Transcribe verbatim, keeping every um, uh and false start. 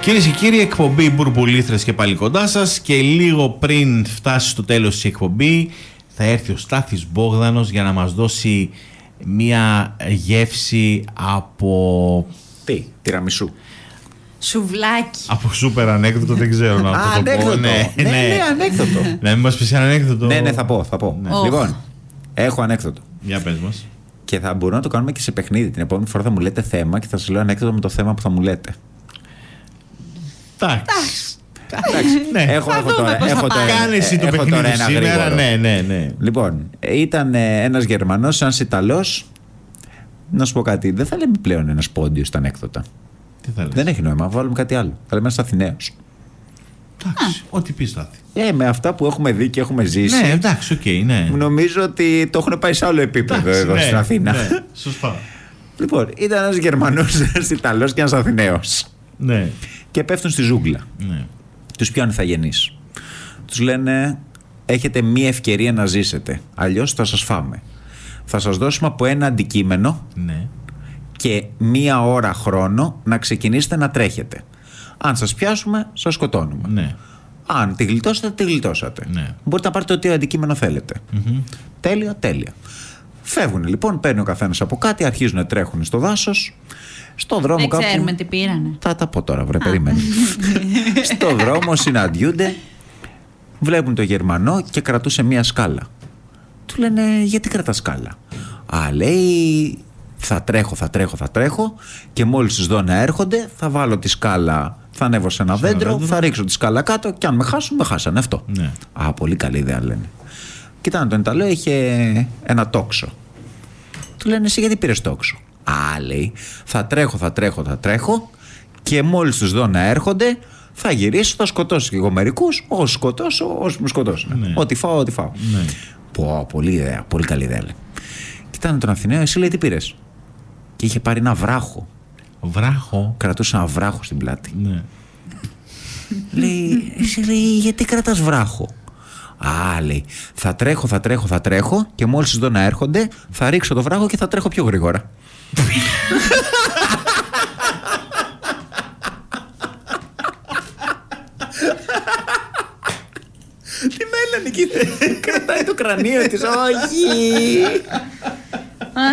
Κυρίες και κύριοι, εκπομπή Μπουρμπουλήθρες και πάλι κοντά σας, και λίγο πριν φτάσει στο τέλος της εκπομπή θα έρθει ο Στάθης Μπόγδανος για να μας δώσει μία γεύση από... Τι, τυραμισού. Σουβλάκι. Από σούπερ ανέκδοτο, δεν ξέρω να το πω. Ναι, ναι, ναι, ανέκδοτο. Να μην μας πεις ένα ανέκδοτο. Ναι, ναι, θα πω, θα πω. Ναι. Λοιπόν, έχω ανέκδοτο. Για πες μας. Και θα μπορούμε να το κάνουμε και σε παιχνίδι. Την επόμενη φορά θα μου λέτε θέμα και θα σας λέω ανέκδοτο με το θέμα που θα μου λέτε. Εντάξει. Εντάξει, Ναι. έχω, έχω τώρα, έχω τώρα, Κάνε εσύ το έχω παιχνίδι τώρα ένα σήμερα. γρήγορο. Ναι, ναι, ναι. Λοιπόν, ήταν ε, ένας Γερμανός, ένας Ιταλός. Να σου πω κάτι, δεν θα λέμε πλέον ένας πόντιος στα ανέκδοτα. Τι θα λες? Δεν έχει νόημα, βάλουμε κάτι άλλο. Θα λέμε ένας Αθηναίος. Εντάξει, ό,τι πεις, Στάθη. Ε, με αυτά που έχουμε δει και έχουμε ζήσει. Ναι, εντάξει, οκ, okay, ναι. Νομίζω ότι το έχουν πάει σε άλλο επίπεδο Εντάξει, εδώ ναι, στην Αθήνα. Ναι, σωστά. Λοιπόν, ήταν ένας Γερμανός, ένας Ιταλός και ένας Αθηναίος. Ναι, Και πέφτουν στη ζούγκλα. ναι. Τους πιάνουν ηθαγενείς. Τους λένε: έχετε μία ευκαιρία να ζήσετε. Αλλιώς θα σας φάμε. Θα σας δώσουμε από ένα αντικείμενο Ναι. και μία ώρα χρόνο να ξεκινήσετε να τρέχετε. Αν σας πιάσουμε, σας σκοτώνουμε. Ναι. Αν τη γλιτώσατε, τη γλιτώσατε. Ναι. Μπορείτε να πάρετε ό,τι αντικείμενο θέλετε. Mm-hmm. Τέλεια, τέλεια. Φεύγουν λοιπόν, παίρνει ο καθένας από κάτι, αρχίζουν να τρέχουν στο δάσος. Στο δρόμο Δεν κάπου. ξέρουμε τι πήρανε. Θα τα πω τώρα, βρε, περίμενε. Στο δρόμο συναντιούνται, βλέπουν το Γερμανό και κρατούσε μία σκάλα. Του λένε: γιατί κρατά σκάλα? Α, λέει: θα τρέχω, θα τρέχω, θα τρέχω και μόλις τους δω να έρχονται, θα βάλω τη σκάλα, θα ανέβω σε ένα Σε ένα δέντρο, δέντρο. θα ρίξω τη σκάλα κάτω και αν με χάσουν, με χάσανε. Αυτό. Ναι. Α, πολύ καλή ιδέα, λένε. Κοιτάνε τον Ιταλό, είχε ένα τόξο. Του λένε: εσύ γιατί πήρες τόξο? Α, λέει: θα τρέχω, θα τρέχω, θα τρέχω και μόλις τους δω να έρχονται, θα γυρίσω, θα σκοτώσω και εγώ μερικούς. Όσους σκοτώσω, όσους μου σκοτώσουν. Ναι. Ό,τι φάω, ό,τι φάω. Ναι. Πω, πολύ ιδέα, πολύ καλή ιδέα, λέει. Κοιτάνε τον Αθηναίο, εσύ, λέει, τι πήρες? Και είχε πάρει ένα βράχο. Βράχο. Κρατούσε ένα βράχο στην πλάτη. Ναι. Λέει: εσύ, λέει, γιατί κρατάς βράχο? Α, λέει: θα τρέχω, θα τρέχω, θα τρέχω και μόλις τους δω να έρχονται, θα ρίξω το βράχο και θα τρέχω πιο γρήγορα. Τι μέλλον εκεί κρατάει το κρανίο της. Όχι.